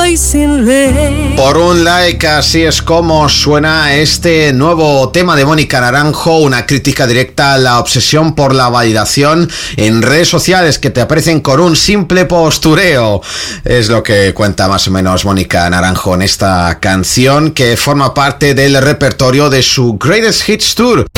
voy sin ley. Por un like, así es como suena este nuevo tema de Mónica Naranjo, una crítica directa a la obsesión por la validación en redes sociales que te aparecen con un simple postureo. Es lo que cuenta más o menos Mónica Naranjo en esta canción que forma parte del repertorio de su Greatest Hits Tour.